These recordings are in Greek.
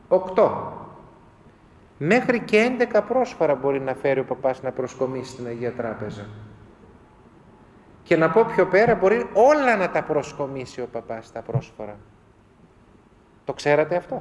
8. Μέχρι και 11 πρόσφορα μπορεί να φέρει ο παπάς να προσκομίσει στην Αγία Τράπεζα. Και να πω πιο πέρα, μπορεί όλα να τα προσκομίσει ο παπάς τα πρόσφορα. Το ξέρατε αυτό?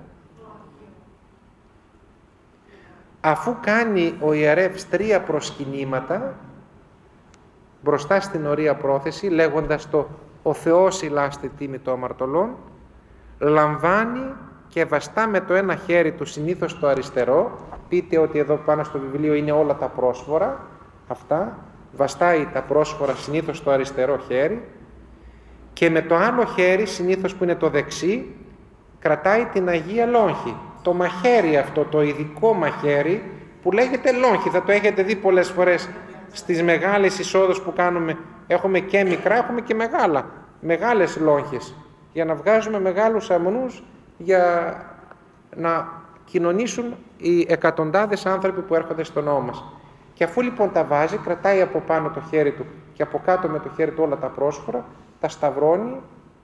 Αφού κάνει ο ιερεύς 3 προσκυνήματα μπροστά στην Ορία Πρόθεση, λέγοντας το «Ο Θεός ηλάστε τίμη των αμαρτωλών», λαμβάνει και βαστά με το ένα χέρι του, συνήθως το αριστερό, πείτε ότι εδώ πάνω στο βιβλίο είναι όλα τα πρόσφορα, αυτά, βαστάει τα πρόσφορα συνήθως το αριστερό χέρι, και με το άλλο χέρι, συνήθως που είναι το δεξί, κρατάει την Αγία Λόγχη. Το μαχαίρι αυτό, το ειδικό μαχαίρι που λέγεται λόγχη, θα το έχετε δει πολλές φορές στις μεγάλες εισόδους που κάνουμε. Έχουμε και μικρά, έχουμε και μεγάλες λόγχες, για να βγάζουμε μεγάλους αμνούς, για να κοινωνήσουν οι εκατοντάδες άνθρωποι που έρχονται στο ναό μας. Και αφού λοιπόν τα βάζει, κρατάει από πάνω το χέρι του και από κάτω με το χέρι του όλα τα πρόσφορα, τα σταυρώνει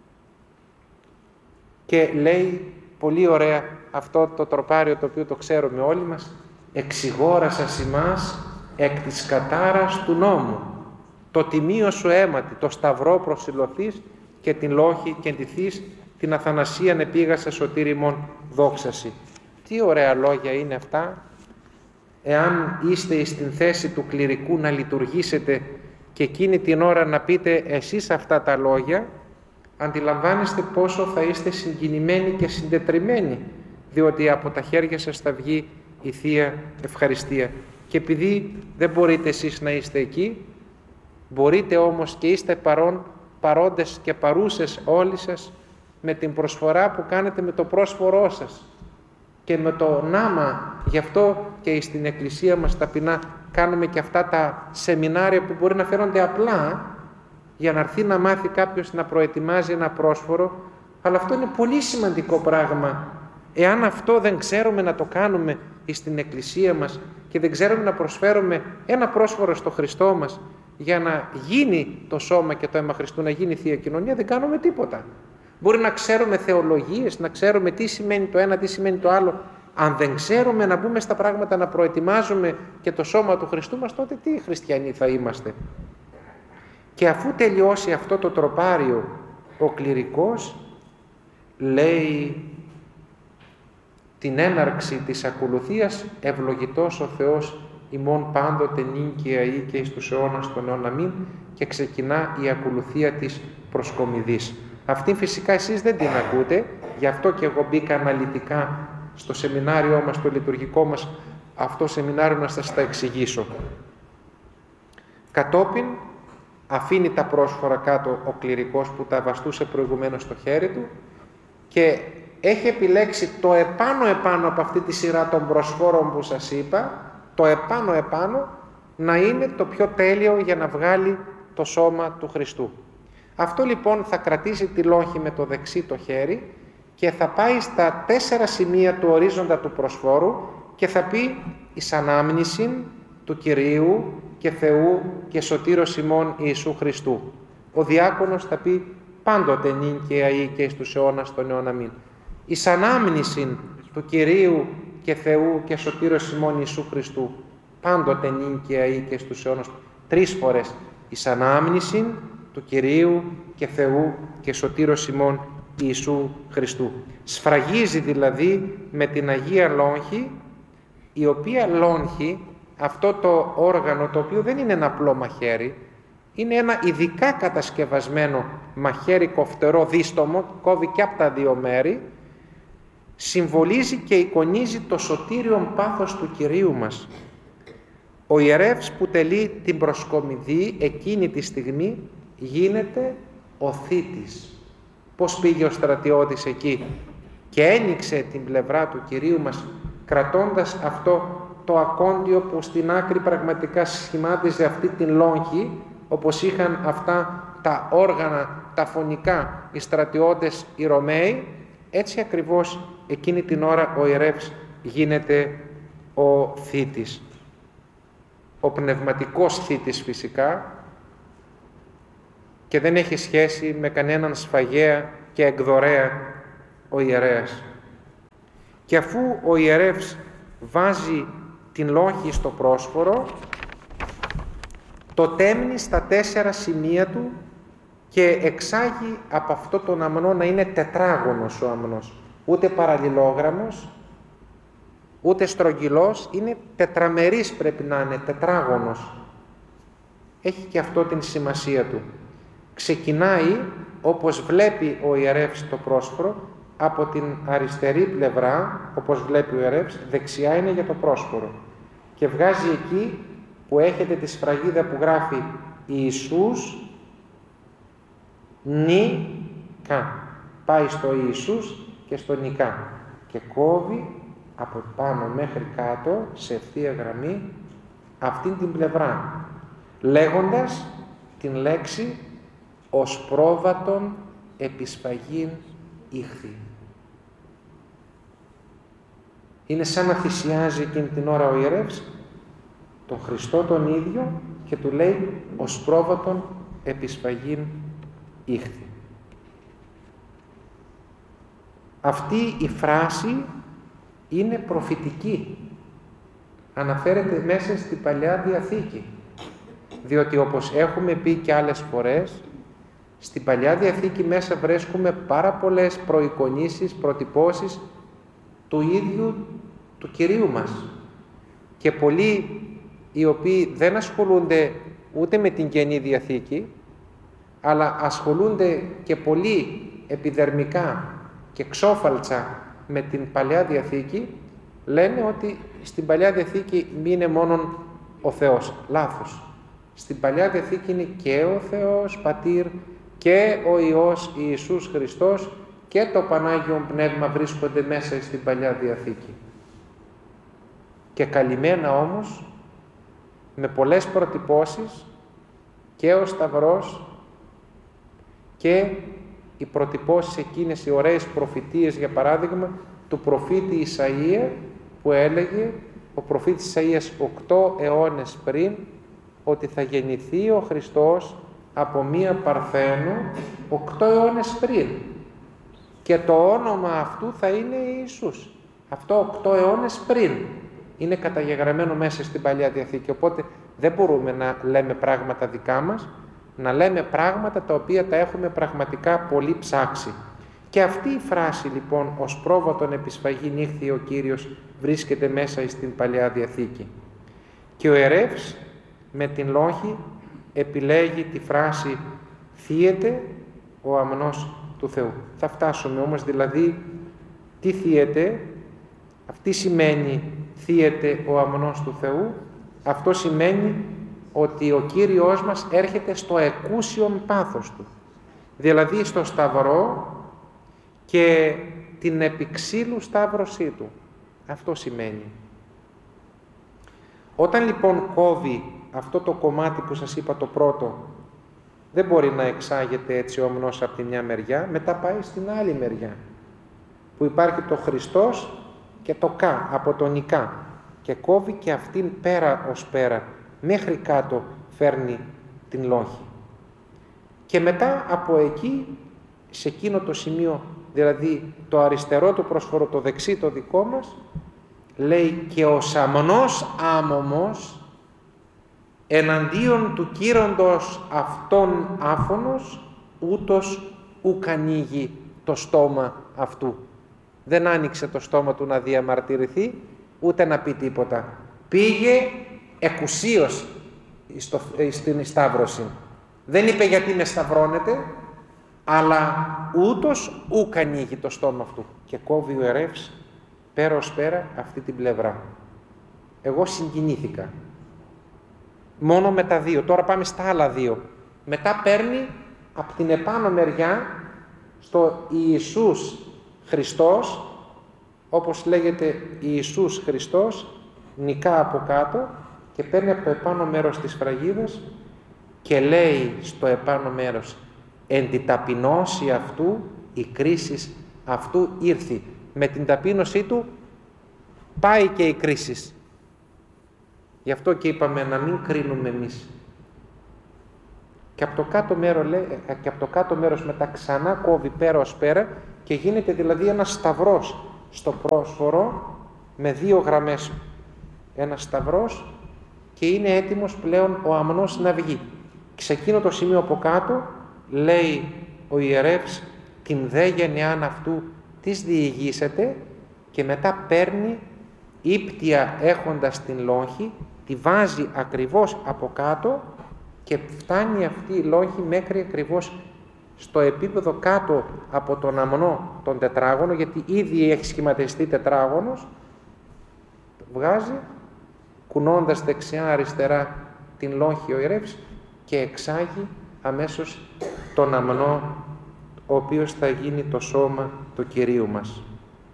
και λέει πολύ ωραία αυτό το τροπάριο, το οποίο το ξέρουμε όλοι μας: «Εξηγόρασας ημάς εκ της κατάρας του νόμου, το τιμίο σου αίματι, το σταυρό προσηλωθείς και την λόγχη και εντυθείς, την αθανασίαν επίγασα σωτήρ ημών δόξαση». Τι ωραία λόγια είναι αυτά! Εάν είστε στην θέση του κληρικού να λειτουργήσετε και εκείνη την ώρα να πείτε εσείς αυτά τα λόγια, αντιλαμβάνεστε πόσο θα είστε συγκινημένοι και συντετριμμένοι, διότι από τα χέρια σας θα βγει η Θεία Ευχαριστία. Και επειδή δεν μπορείτε εσείς να είστε εκεί, μπορείτε όμως και είστε παρόντες και παρούσες όλοι σας, με την προσφορά που κάνετε με το πρόσφορό σας και με το νάμα. Γι' αυτό και στην Εκκλησία μας ταπεινά κάνουμε και αυτά τα σεμινάρια που μπορεί να φαίνονται απλά, για να έρθει να μάθει κάποιος να προετοιμάζει ένα πρόσφορο, αλλά αυτό είναι πολύ σημαντικό πράγμα. Εάν αυτό δεν ξέρουμε να το κάνουμε στην Εκκλησία μας και δεν ξέρουμε να προσφέρουμε ένα πρόσφορο στο Χριστό μας για να γίνει το σώμα και το αίμα Χριστού, να γίνει Θεία Κοινωνία, δεν κάνουμε τίποτα. Μπορεί να ξέρουμε θεολογίες, να ξέρουμε τι σημαίνει το ένα, τι σημαίνει το άλλο. Αν δεν ξέρουμε να μπούμε στα πράγματα, να προετοιμάζουμε και το σώμα του Χριστού μας, τότε τι χριστιανοί θα είμαστε? Και αφού τελειώσει αυτό το τροπάριο, ο κληρικός λέει την έναρξη της ακολουθίας: «Ευλογητός ο Θεός ημών πάντοτε νυν και αεί και εις τους αιώνας των αιών αμήν», και ξεκινά η ακολουθία της προσκομιδής. Αυτή φυσικά εσείς δεν την ακούτε, γι' αυτό και εγώ μπήκα αναλυτικά στο σεμινάριό μας, στο λειτουργικό μας αυτό σεμινάριο, να σας τα εξηγήσω. Κατόπιν αφήνει τα πρόσφορα κάτω ο κληρικός που τα βαστούσε προηγουμένως στο χέρι του και έχει επιλέξει το επάνω από αυτή τη σειρά των προσφόρων που σας είπα, το επάνω να είναι το πιο τέλειο για να βγάλει το σώμα του Χριστού. Αυτό λοιπόν θα κρατήσει τη λόγχη με το δεξί το χέρι και θα πάει στα 4 σημεία του ορίζοντα του προσφόρου και θα πει εις ανάμνησιν του Κυρίου και Θεού και Σωτήρος ημών Ιησού Χριστού. Ο διάκονος θα πει πάντοτε νυν και αεί και εις τους αιώνας των αιών αμήν. Εις ανάμνησιν του Κυρίου και Θεού και Σωτήρος ημών Ιησού Χριστού. Πάντοτε νυν και αεί και εις τους αιώνας. 3 φορές. Εις ανάμνησιν του Κυρίου και Θεού και Σωτήρος ημών Ιησού Χριστού. Σφραγίζει δηλαδή με την Αγία Λόγχη, η οποία λόγχη, αυτό το όργανο το οποίο δεν είναι ένα απλό μαχαίρι, είναι ένα ειδικά κατασκευασμένο μαχαίρι κοφτερό δίστομο, κόβει και από τα 2 μέρη, συμβολίζει και εικονίζει το σωτήριον πάθος του Κυρίου μας. Ο ιερεύς που τελεί την προσκομιδή εκείνη τη στιγμή γίνεται ο θήτης. Πώς πήγε ο στρατιώτης εκεί και ένοιξε την πλευρά του Κυρίου μας, κρατώντας αυτό το ακόντιο που στην άκρη πραγματικά σχημάτιζε αυτή την λόγχη, όπως είχαν αυτά τα όργανα, τα φωνικά, οι στρατιώτες οι Ρωμαίοι, έτσι ακριβώς εκείνη την ώρα ο ιερεύς γίνεται ο θήτης. Ο πνευματικός θήτης φυσικά, και δεν έχει σχέση με κανέναν σφαγέα και εκδορέα ο ιερέας. Και αφού ο ιερεύς βάζει την λόγχη στο πρόσφορο, το τέμνει στα 4 σημεία του και εξάγει από αυτό τον αμνό να είναι τετράγωνος ο αμνός. Ούτε παραλληλόγραμμος, ούτε στρογγυλός, είναι τετραμερής, πρέπει να είναι τετράγωνος. Έχει και αυτό την σημασία του. Ξεκινάει, όπως βλέπει ο ιερεύς το πρόσφορο, από την αριστερή πλευρά, όπως βλέπει ο ιερεύς, δεξιά είναι για το πρόσφορο. Και βγάζει εκεί που έχετε τη σφραγίδα που γράφει Ιησούς Νικά. Πάει στο Ιησούς και στο Νικά. Και κόβει από πάνω μέχρι κάτω, σε ευθεία γραμμή, αυτήν την πλευρά, λέγοντας την λέξη «ως πρόβατον επισφαγήν ήχθη». Είναι σαν να θυσιάζει εκείνη την ώρα ο ιερεύς τον Χριστό τον ίδιο και του λέει «ως πρόβατον επισφαγήν ήχθη». Αυτή η φράση είναι προφητική. Αναφέρεται μέσα στην Παλαιά Διαθήκη. Διότι όπως έχουμε πει και άλλες φορές, στην Παλαιά Διαθήκη μέσα βρίσκουμε πάρα πολλές προεικονίσεις, προτυπώσεις του ίδιου του Κυρίου μας. Και πολλοί οι οποίοι δεν ασχολούνται ούτε με την Καινή Διαθήκη, αλλά ασχολούνται και πολύ επιδερμικά και ξόφαλτσα με την Παλαιά Διαθήκη, λένε ότι στην Παλαιά Διαθήκη μη είναι μόνον ο Θεός. Λάθος. Στην Παλαιά Διαθήκη είναι και ο Θεός Πατήρ και ο Υιός Ιησούς Χριστός και το Πανάγιο Πνεύμα βρίσκονται μέσα στην Παλαιά Διαθήκη. Και καλυμμένα όμως με πολλές προτυπώσεις και ο Σταυρός και οι προτυπώσεις εκείνες οι ωραίες προφητείες, για παράδειγμα του προφήτη Ισαΐα, που έλεγε ο προφήτης Ισαΐας 8 αιώνες πριν ότι θα γεννηθεί ο Χριστός από μία Παρθένο 8 αιώνες πριν και το όνομα αυτού θα είναι Ιησούς. Αυτό 8 αιώνες πριν είναι καταγεγραμμένο μέσα στην Παλαιά Διαθήκη, οπότε δεν μπορούμε να λέμε πράγματα δικά μας, να λέμε πράγματα τα οποία τα έχουμε πραγματικά πολύ ψάξει. Και αυτή η φράση λοιπόν «ως πρόβατον επισφαγήν ήχθη ο Κύριος» βρίσκεται μέσα στην Παλαιά Διαθήκη. Και ο ιερεύς με την λόγχη επιλέγει τη φράση «θύεται ο αμνός του Θεού». Θα φτάσουμε όμως δηλαδή τι θύεται. Αυτή σημαίνει θύεται ο αμνός του Θεού. Αυτό σημαίνει ότι ο Κύριος μας έρχεται στο εκούσιον πάθος Του. Δηλαδή στο Σταυρό και την επιξύλου σταύρωσή Του. Αυτό σημαίνει. Όταν λοιπόν κόβει αυτό το κομμάτι που σας είπα το πρώτο, δεν μπορεί να εξάγεται έτσι ο αμνός από τη μια μεριά, μετά πάει στην άλλη μεριά, που υπάρχει το Χριστός και το Κα, από το Νικά, και κόβει και αυτήν πέρα ως πέρα, μέχρι κάτω φέρνει την λόγχη. Και μετά από εκεί, σε εκείνο το σημείο, δηλαδή το αριστερό του πρόσφορο, το δεξί το δικό μας, λέει και ο αμνός άμωμος εναντίον του κύροντος αυτόν άφωνος, ούτως ουκ ανοίγει το στόμα αυτού. Δεν άνοιξε το στόμα του να διαμαρτυρηθεί, ούτε να πει τίποτα. Πήγε εκουσίως στην σταύρωση. Δεν είπε γιατί με σταυρώνετε, αλλά ούτως ουκ ανοίγει το στόμα αυτού. Και κόβει ο ιερεύς πέρα ως πέρα αυτή την πλευρά. Εγώ συγκινήθηκα. Μόνο με τα δύο. Τώρα πάμε στα άλλα δύο. Μετά παίρνει από την επάνω μεριά στο Ιησούς Χριστός, όπως λέγεται Ιησούς Χριστός, νικά από κάτω, και παίρνει από το επάνω μέρος της φραγίδας και λέει στο επάνω μέρος «Εν τη ταπεινώση αυτού η κρίση αυτού ήρθη». Με την ταπείνωσή του πάει και η κρίση. Γι' αυτό και είπαμε να μην κρίνουμε εμείς. Και από το κάτω μέρος μετά ξανά κόβει πέρα ως πέρα και γίνεται δηλαδή ένας σταυρός στο πρόσφορο με 2 γραμμές ένας σταυρός και είναι έτοιμος πλέον ο αμνός να βγει. Σε εκείνο το σημείο από κάτω λέει ο ιερεύς την δε γενεάν αυτού της διηγήσεται και μετά παίρνει ύπτια έχοντας την λόγχη, τη βάζει ακριβώς από κάτω και φτάνει αυτή η λόγχη μέχρι ακριβώς στο επίπεδο κάτω από τον αμνό τον τετράγωνο, γιατί ήδη έχει σχηματιστεί τετράγωνος, βγάζει κουνώντας δεξιά-αριστερά την λόγχη ο ιερεύς και εξάγει αμέσως τον αμνό, ο οποίος θα γίνει το σώμα του Κυρίου μας.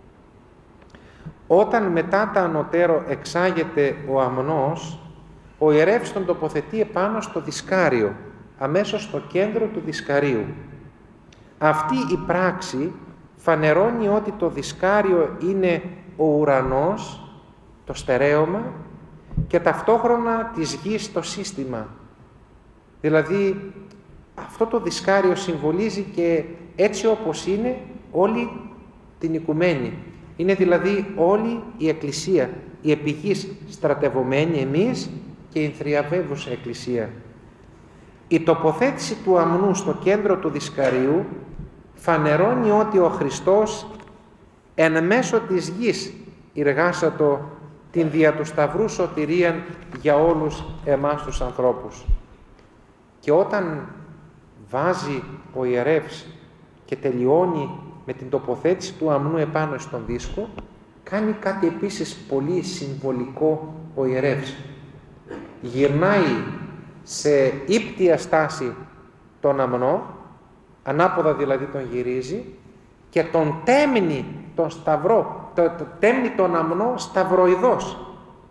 Όταν μετά τα ανωτέρω εξάγεται ο αμνός, ο ιερεύς τον τοποθετεί επάνω στο δισκάριο, αμέσως στο κέντρο του δισκαρίου. Αυτή η πράξη φανερώνει ότι το δισκάριο είναι ο ουρανός, το στερέωμα, και ταυτόχρονα της γης το σύστημα. Δηλαδή, αυτό το δισκάριο συμβολίζει και έτσι όπως είναι όλη την οικουμένη. Είναι δηλαδή όλη η Εκκλησία, η επί γης στρατευωμένη εμείς και η θριαβεύουσα Εκκλησία. Η τοποθέτηση του αμνού στο κέντρο του δισκαρίου φανερώνει ότι ο Χριστός εν μέσω της γης εργάσατο την δια του Σταυρού σωτηρίαν για όλους εμάς τους ανθρώπους. Και όταν βάζει ο ιερεύς και τελειώνει με την τοποθέτηση του αμνού επάνω στον δίσκο, κάνει κάτι επίσης πολύ συμβολικό ο ιερεύς. Γυρνάει σε ύπτια στάση τον αμνό, ανάποδα δηλαδή τον γυρίζει και τον τέμνει τον σταυρό, τέμνει τον αμνό σταυροειδώς.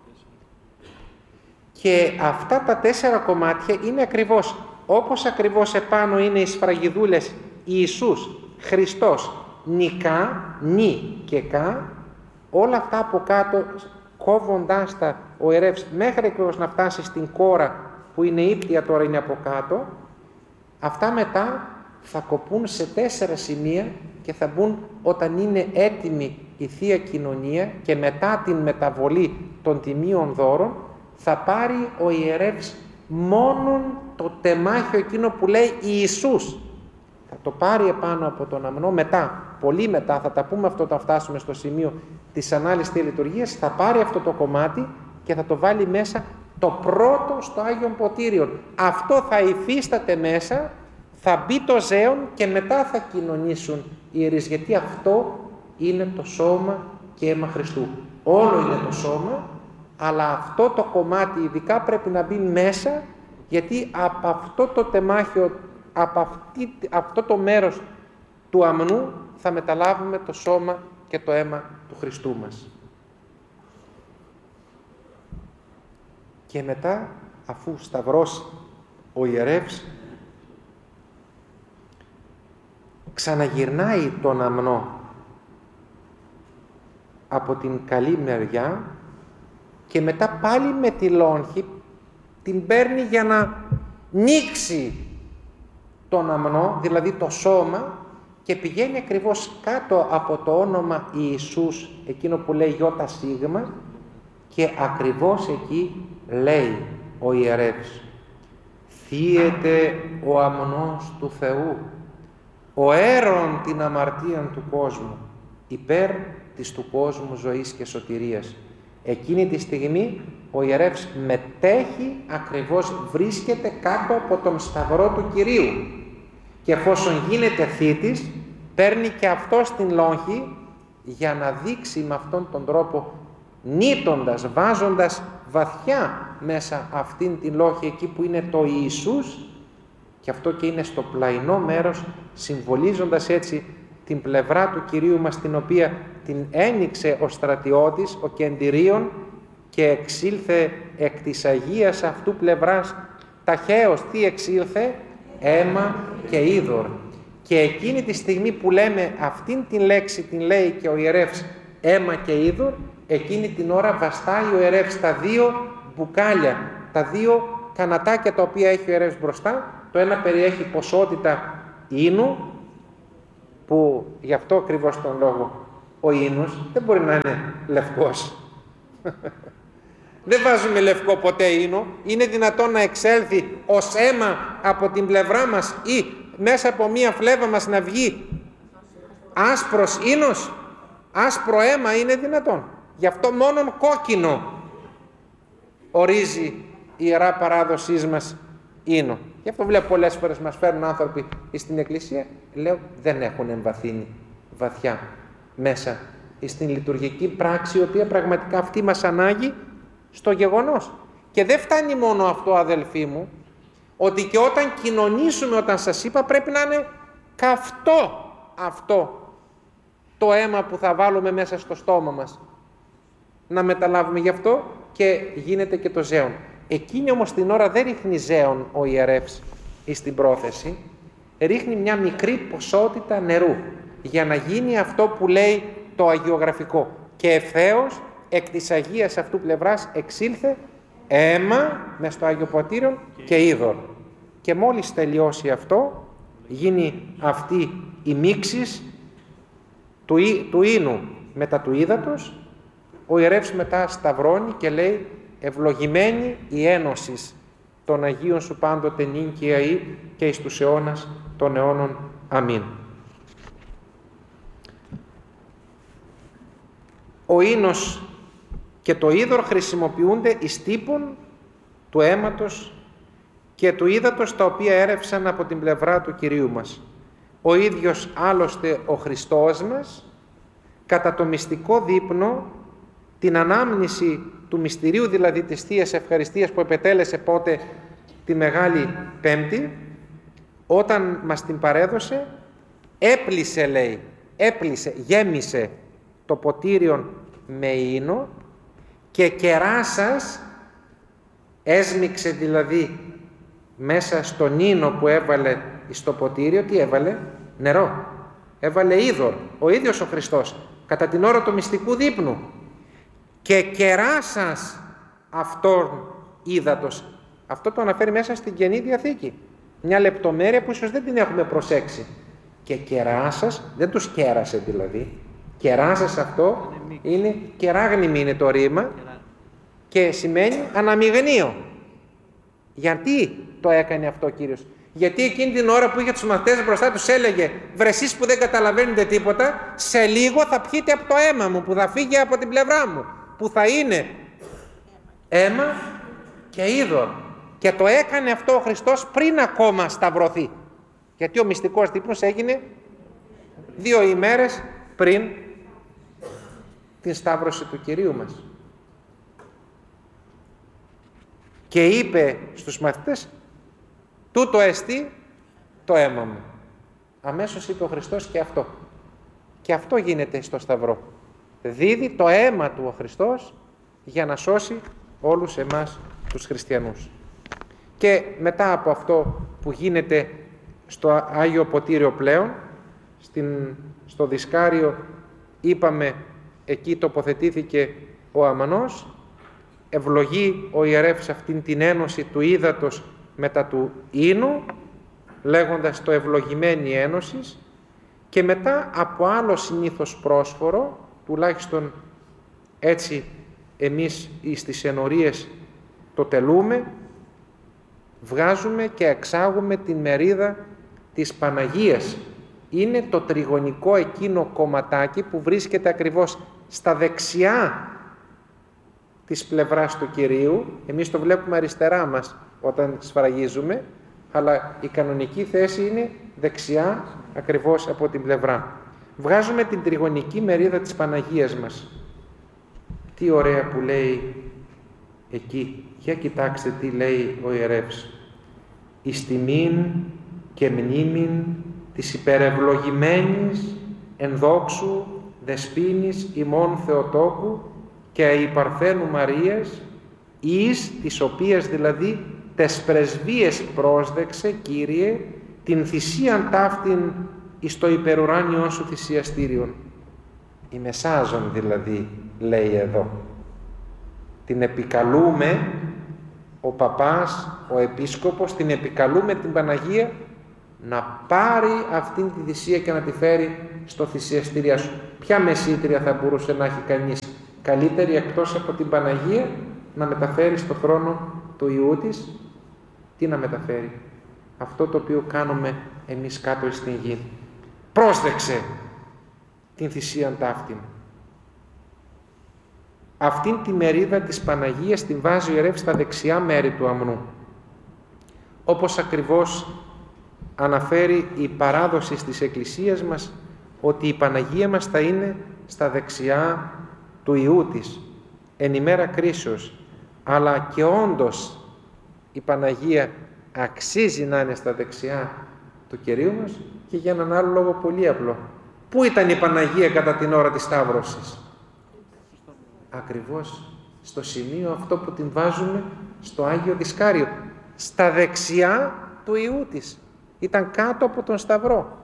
Και αυτά τα 4 κομμάτια είναι ακριβώς, όπως ακριβώς επάνω είναι οι σφραγιδούλες Ιησούς, Χριστός, νικά, νι και κα, όλα αυτά από κάτω κόβοντάς τα ο ιερεύς μέχρι ακριβώς να φτάσει στην κόρα που είναι ύπτια, τώρα είναι από κάτω, αυτά μετά θα κοπούν σε 4 σημεία και θα μπουν όταν είναι έτοιμη η Θεία Κοινωνία και μετά την μεταβολή των τιμίων δώρων θα πάρει ο ιερεύς μόνον το τεμάχιο εκείνο που λέει Ιησούς. Θα το πάρει επάνω από τον αμνό μετά, πολύ μετά, θα τα πούμε αυτό όταν φτάσουμε στο σημείο της ανάλυσης της λειτουργίας, θα πάρει αυτό το κομμάτι και θα το βάλει μέσα το πρώτο στο Άγιον Ποτήριον. Αυτό θα υφίσταται μέσα, θα μπει το ζέον και μετά θα κοινωνήσουν οι ιερείς, γιατί αυτό είναι το σώμα και αίμα Χριστού. Όλο είναι το σώμα, αλλά αυτό το κομμάτι ειδικά πρέπει να μπει μέσα, γιατί από αυτό το τεμάχιο, από αυτό το μέρος του αμνού θα μεταλάβουμε το σώμα και το αίμα του Χριστού μας. Και μετά, αφού σταυρώσει ο ιερεύς, ξαναγυρνάει τον αμνό από την καλή μεριά και μετά πάλι με τη λόγχη την παίρνει για να νίξει τον αμνό, δηλαδή το σώμα, και πηγαίνει ακριβώς κάτω από το όνομα Ιησούς, εκείνο που λέει Ιώτα Σίγμα, και ακριβώς εκεί λέει ο ιερεύς: «Θύεται ο αμνός του Θεού, ο αίρον την αμαρτίαν του κόσμου, υπέρ της του κόσμου ζωής και σωτηρίας». Εκείνη τη στιγμή ο ιερεύς μετέχει, ακριβώς βρίσκεται κάτω από τον σταυρό του Κυρίου και εφόσον γίνεται θήτης, παίρνει και αυτό την λόγχη για να δείξει με αυτόν τον τρόπο, νύτοντας, βάζοντας βαθιά μέσα αυτήν την λόγχη εκεί που είναι το Ιησούς, και αυτό και είναι στο πλαϊνό μέρος, συμβολίζοντας έτσι την πλευρά του Κυρίου μας, την οποία την ένοιξε ο στρατιώτης, ο κεντηρίων, και εξήλθε εκ της Αγίας αυτού πλευράς ταχαίως. Τι εξήλθε? Αίμα και είδωρ. Και εκείνη τη στιγμή που λέμε αυτήν την λέξη, την λέει και ο ιερεύς αίμα και είδωρ, εκείνη την ώρα βαστάει ο ιερεύς τα 2 μπουκάλια, τα 2 κανατάκια τα οποία έχει ο ιερεύς μπροστά. Το ένα περιέχει ποσότητα ίνου, που γι' αυτό ακριβώς τον λόγο ο ίνος δεν μπορεί να είναι λευκός. Δεν βάζουμε λευκό ποτέ ίνο. Είναι δυνατόν να εξέλθει ως αίμα από την πλευρά μας ή μέσα από μία φλέβα μας να βγει άσπρος ίνος? Άσπρο αίμα είναι δυνατόν. Γι' αυτό μόνον κόκκινο ορίζει η Ιερά Παράδοσής μας ίνο. Γι' αυτό βλέπω πολλές φορές μας φέρνουν άνθρωποι στην Εκκλησία, λέω δεν έχουν εμβαθύνει βαθιά μέσα στην λειτουργική πράξη, η οποία πραγματικά αυτή μας ανάγει στο γεγονός. Και δεν φτάνει μόνο αυτό, αδελφοί μου, ότι και όταν κοινωνήσουμε, όταν σας είπα, πρέπει να είναι καυτό αυτό το αίμα που θα βάλουμε μέσα στο στόμα μας. Να μεταλάβουμε γι' αυτό και γίνεται και το ζέον. Εκείνη όμως την ώρα δεν ρίχνει ζέον ο ιερεύς στην πρόθεση, ρίχνει μια μικρή ποσότητα νερού για να γίνει αυτό που λέει το αγιογραφικό. Και ευθέως εκ της Αγίας αυτού πλευράς εξήλθε αίμα μες στο Άγιο Ποτήριον και είδωρ. Και μόλις τελειώσει αυτό, γίνει αυτή η μίξης του ίνου μετά του ύδατος, ο ιερεύς μετά σταυρώνει και λέει «Ευλογημένη η ένωση των Αγίων σου πάντοτε νυν και αεί και εις τους αιώνας των αιώνων. Αμήν». Ο ίνος και το είδωρ χρησιμοποιούνται εις τύπων του αίματος και του ύδατος, τα οποία έρευσαν από την πλευρά του Κυρίου μας. Ο ίδιος άλλωστε ο Χριστός μας, κατά το μυστικό δείπνο, την ανάμνηση του μυστηρίου δηλαδή της Θείας Ευχαριστίας που επετέλεσε πότε τη Μεγάλη Πέμπτη, όταν μας την παρέδωσε, έπλυσε, λέει, γέμισε το ποτήριον με ίνο και κεράσας, έσμιξε δηλαδή μέσα στον ίνο που έβαλε στο ποτήριο, τι έβαλε? Νερό. Έβαλε είδωρ, ο ίδιος ο Χριστός, κατά την ώρα του μυστικού δείπνου. Και κεράσας αυτόν ύδατος. Αυτό το αναφέρει μέσα στην Καινή Διαθήκη. Μια λεπτομέρεια που ίσως δεν την έχουμε προσέξει. Και κεράσας, δεν τους κέρασε δηλαδή. Κεράσας αυτό είναι, κεράγνημη είναι το ρήμα και σημαίνει αναμειγνύο. Γιατί το έκανε αυτό ο Κύριος? Γιατί εκείνη την ώρα που είχε τους μαθητές μπροστά τους έλεγε «Βρε εσείς που δεν καταλαβαίνετε τίποτα, σε λίγο θα πιείτε από το αίμα μου που θα φύγει από την πλευρά μου, που θα είναι αίμα και είδωρ». Και το έκανε αυτό ο Χριστός πριν ακόμα σταυρωθεί. Γιατί ο μυστικός δείπνος έγινε 2 ημέρες πριν την σταύρωση του Κυρίου μας. Και είπε στους μαθητές «Τούτο εστί το αίμα μου». Αμέσως είπε ο Χριστός και αυτό. Και αυτό γίνεται στο Σταυρό. Δίδει το αίμα του ο Χριστός για να σώσει όλους εμάς τους χριστιανούς. Και μετά από αυτό που γίνεται στο Άγιο Ποτήριο πλέον, στο Δισκάριο είπαμε, εκεί τοποθετήθηκε ο αμανός, ευλογεί ο ιερεύς αυτήν την ένωση του ύδατος μετά του ίνου, λέγοντας το ευλογημένη ένωσης, και μετά από άλλο συνήθως πρόσφορο, τουλάχιστον έτσι εμείς στις ενορίες το τελούμε, βγάζουμε και εξάγουμε την μερίδα της Παναγίας. Είναι το τριγωνικό εκείνο κομματάκι που βρίσκεται ακριβώς στα δεξιά της πλευράς του Κυρίου. Εμείς το βλέπουμε αριστερά μας όταν σφραγίζουμε, αλλά η κανονική θέση είναι δεξιά ακριβώς από την πλευρά. Βγάζουμε την τριγωνική μερίδα της Παναγίας μας. Τι ωραία που λέει εκεί. Για κοιτάξτε τι λέει ο ιερεύς. «Εις τιμήν και μνήμην της υπερευλογημένης εν δόξου δεσποίνης ημών Θεοτόκου και αϊπαρθένου Μαρίας, εις της οποίας δηλαδή τες πρεσβείες πρόσδεξε, Κύριε, την θυσίαν ταύτην εις το υπερουράνιον σου θυσιαστήριον». Η Μεσάζων δηλαδή λέει εδώ. Την επικαλούμε, ο παπάς, ο επίσκοπος, την επικαλούμε την Παναγία να πάρει αυτήν τη θυσία και να τη φέρει στο θυσιαστήριά σου. Ποια μεσήτρια θα μπορούσε να έχει κανείς καλύτερη εκτός από την Παναγία να μεταφέρει στο θρόνο του Υιού της? Τι να μεταφέρει? Αυτό το οποίο κάνουμε εμείς κάτω στην γη. Πρόσδεξε την θυσίαν ταύτην. Αυτήν τη μερίδα της Παναγίας την βάζει ο ιερεύς στα δεξιά μέρη του αμνού. Όπως ακριβώς αναφέρει η παράδοση της Εκκλησίας μας, ότι η Παναγία μας θα είναι στα δεξιά του Υιού της, εν ημέρα κρίσεως. Αλλά και όντως η Παναγία αξίζει να είναι στα δεξιά του Κυρίου μας και για έναν άλλο λόγο πολύ απλό. Πού ήταν η Παναγία κατά την ώρα της Σταύρωσης? Ακριβώς στο σημείο αυτό που την βάζουμε στο Άγιο Δισκάριο, στα δεξιά του Υιού της. Ήταν κάτω από τον Σταυρό.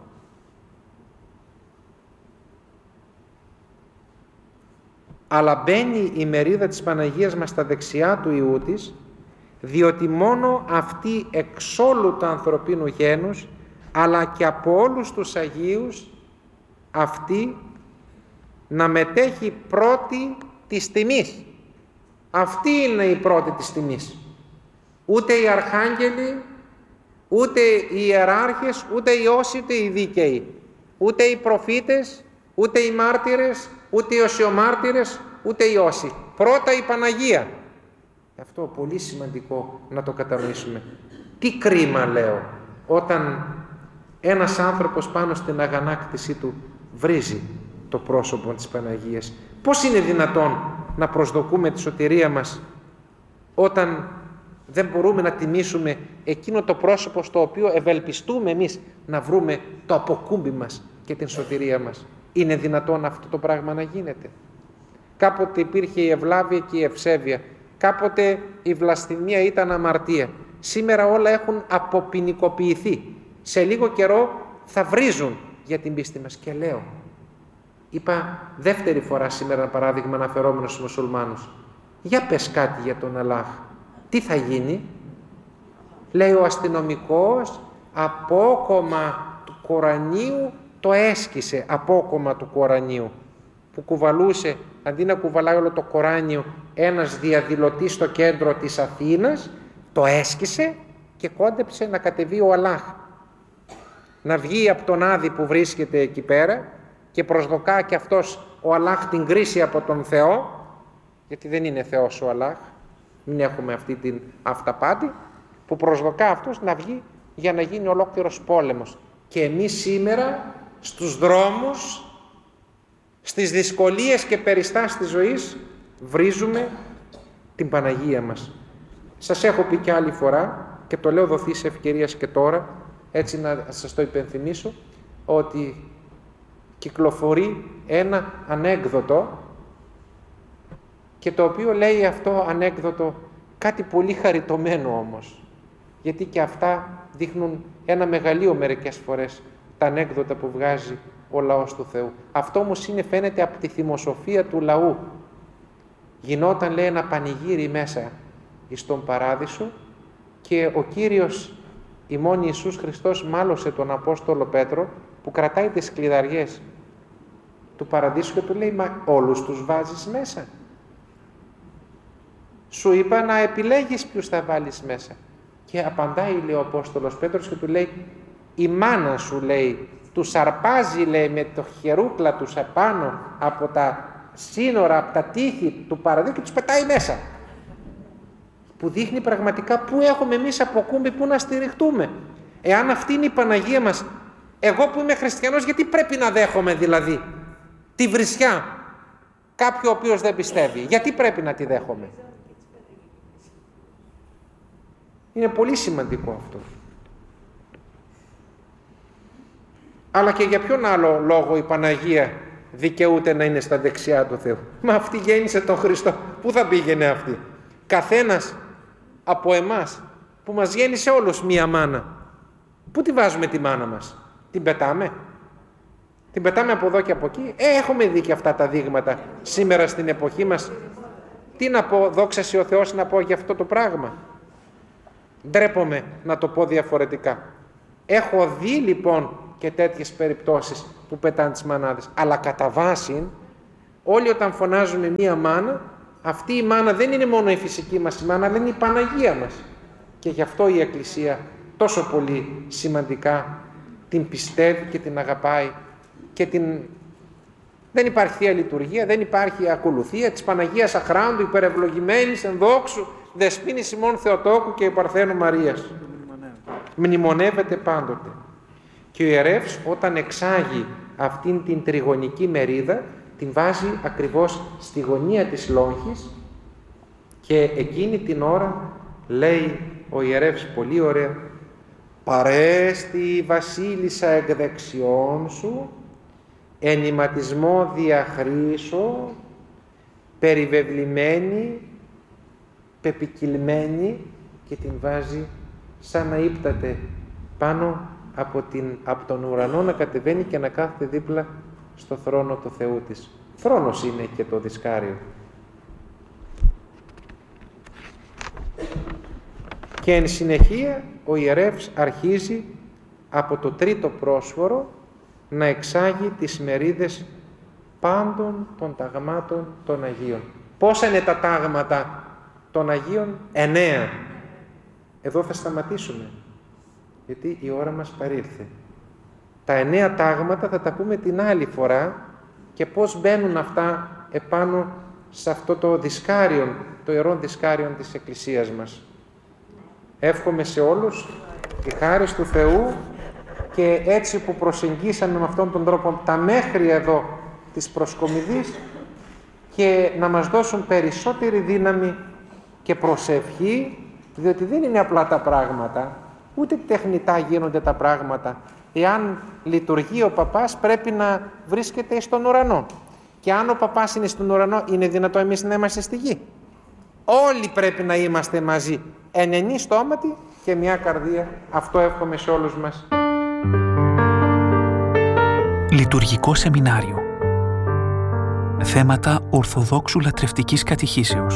Αλλά μπαίνει η μερίδα της Παναγίας μας στα δεξιά του Υιού της, διότι μόνο αυτή εξ όλου του ανθρωπίνου γένους, αλλά και από όλους τους Αγίους, αυτή να μετέχει πρώτη της τιμής. Αυτή είναι η πρώτη της τιμής. Ούτε οι αρχάγγελοι, ούτε οι ιεράρχες, ούτε οι όσοι, ούτε οι δίκαιοι, ούτε οι προφήτες, ούτε οι μάρτυρες, ούτε οι οσιομάρτυρες, ούτε οι όσοι. Πρώτα η Παναγία. Αυτό πολύ σημαντικό να το κατανοήσουμε. Τι κρίμα, λέω, όταν ένας άνθρωπος πάνω στην αγανάκτησή του βρίζει το πρόσωπο της Παναγίας. Πώς είναι δυνατόν να προσδοκούμε τη σωτηρία μας όταν δεν μπορούμε να τιμήσουμε εκείνο το πρόσωπο στο οποίο ευελπιστούμε εμείς να βρούμε το αποκούμπι μας και την σωτηρία μας? Είναι δυνατόν αυτό το πράγμα να γίνεται? Κάποτε υπήρχε η ευλάβεια και η ευσέβεια. Κάποτε η βλασφημία ήταν αμαρτία. Σήμερα όλα έχουν αποποινικοποιηθεί. Σε λίγο καιρό θα βρίζουν για την πίστη μας. Και λέω, είπα δεύτερη φορά σήμερα ένα παράδειγμα αναφερόμενο στους μουσουλμάνους. Για πες κάτι για τον Αλλάχ. Τι θα γίνει? Λέει ο αστυνομικός, απόκομμα του Κορανίου το έσκησε. Απόκομμα του Κορανίου που κουβαλούσε, αντί να κουβαλάει όλο το Κοράνιο, ένας διαδηλωτής στο κέντρο της Αθήνας, το έσκησε και κόντεψε να κατεβεί ο Αλλάχ. Να βγει από τον Άδη που βρίσκεται εκεί πέρα και προσδοκά και αυτός ο Αλλάχ την κρίση από τον Θεό, γιατί δεν είναι Θεός ο Αλλάχ, μην έχουμε αυτή την αυταπάτη, που προσδοκά αυτός να βγει για να γίνει ολόκληρος πόλεμος. Και εμείς σήμερα στους δρόμους, στις δυσκολίες και περιστάσεις της ζωής, βρίζουμε την Παναγία μας. Σας έχω πει και άλλη φορά και το λέω δοθείς ευκαιρίας και τώρα, έτσι να σας το υπενθυμίσω, ότι κυκλοφορεί ένα ανέκδοτο και το οποίο λέει αυτό ανέκδοτο κάτι πολύ χαριτωμένο όμως, γιατί και αυτά δείχνουν ένα μεγαλείο μερικές φορές τα ανέκδοτα που βγάζει ο λαός του Θεού. Αυτό όμως είναι, φαίνεται, από τη θυμοσοφία του λαού. Γινόταν, λέει, ένα πανηγύρι μέσα στον Παράδεισο και ο Κύριος ημών Ιησούς Χριστός μάλωσε τον Απόστολο Πέτρο που κρατάει τις κλειδαριές του Παραδείσου και του λέει, μα όλους τους βάζεις μέσα? Σου είπα να επιλέγεις ποιους θα βάλεις μέσα. Και απαντάει, λέει, ο Απόστολος Πέτρος και του λέει, η μάνα σου, λέει, τους αρπάζει, λέει, με το χερούκλα τους απάνω από τα σύνορα, από τα τείχη του Παραδείσου και τους πετάει μέσα. Που δείχνει πραγματικά πού έχουμε εμείς αποκούμπι, πού να στηριχτούμε. Εάν αυτή είναι η Παναγία μας, εγώ που είμαι χριστιανός, γιατί πρέπει να δέχομαι δηλαδή τη βρισιά κάποιου ο οποίος δεν πιστεύει? Γιατί πρέπει να τη δέχομαι? Είναι πολύ σημαντικό αυτό. Αλλά και για ποιον άλλο λόγο η Παναγία δικαιούται να είναι στα δεξιά του Θεού? Μα αυτή γέννησε τον Χριστό. Πού θα πήγαινε αυτή? Καθένας από εμάς που μας γέννησε όλους μία μάνα, πού τη βάζουμε τη μάνα μας? Την πετάμε? Την πετάμε από εδώ και από εκεί? Έχουμε δει και αυτά τα δείγματα σήμερα στην εποχή μας. Τι να πω, δόξα σοι ο Θεός, να πω για αυτό το πράγμα? Ντρέπομαι να το πω διαφορετικά. Έχω δει λοιπόν και τέτοιες περιπτώσεις που πετάνε τις μανάδες. Αλλά κατά βάση, όλοι όταν φωνάζουμε μία μάνα, αυτή η μάνα δεν είναι μόνο η φυσική μας η μάνα, αλλά είναι η Παναγία μας. Και γι' αυτό η Εκκλησία τόσο πολύ σημαντικά την πιστεύει και την αγαπάει και δεν υπάρχει Θεία Λειτουργία, δεν υπάρχει ακολουθία της Παναγίας Αχράντου, υπερευλογημένης, ενδόξου, δεσποίνης ημών Θεοτόκου και Παρθένου Μαρίας. Μνημονεύεται πάντοτε. Και ο ιερεύς όταν εξάγει αυτήν την τριγωνική μερίδα, την βάζει ακριβώς στη γωνία της λόγχης και εκείνη την ώρα λέει ο ιερεύς πολύ ωραία: «Παρέστη βασίλισσα εκ δεξιών σου, ενηματισμό διαχρήσω, περιβεβλημένη, πεπικυλμένη», και την βάζει σαν να ύπταται πάνω από τον ουρανό, να κατεβαίνει και να κάθεται δίπλα στο θρόνο του Θεού της. Θρόνος είναι και το δισκάριο. Και εν συνεχεία ο ιερεύς αρχίζει από το τρίτο πρόσφορο να εξάγει τις μερίδες πάντων των ταγμάτων των Αγίων. Πόσα είναι τα τάγματα των Αγίων? 9. Εδώ θα σταματήσουμε, γιατί η ώρα μας παρήλθε. Τα 9 τάγματα θα τα πούμε την άλλη φορά και πώς μπαίνουν αυτά επάνω σε αυτό το δισκάριον, το ιερό δισκάριον της Εκκλησίας μας. Εύχομαι σε όλους η χάρις του Θεού και έτσι που προσεγγίσαμε με αυτόν τον τρόπο τα μέχρι εδώ της προσκομιδής και να μας δώσουν περισσότερη δύναμη και προσευχή, διότι δεν είναι απλά τα πράγματα, ούτε τεχνητά γίνονται τα πράγματα. Εάν λειτουργεί ο παπάς πρέπει να βρίσκεται στον ουρανό. Και αν ο παπάς είναι στον ουρανό, είναι δυνατό εμείς να είμαστε στη γη? Όλοι πρέπει να είμαστε μαζί, ενενή στόματι και μια καρδία. Αυτό εύχομαι σε όλους μας. Λειτουργικό σεμινάριο. Θέματα Ορθοδόξου Λατρευτικής Κατηχήσεως.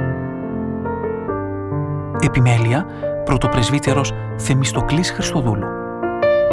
Επιμέλεια, πρωτοπρεσβύτερος Θεμιστοκλής Χριστοδούλου.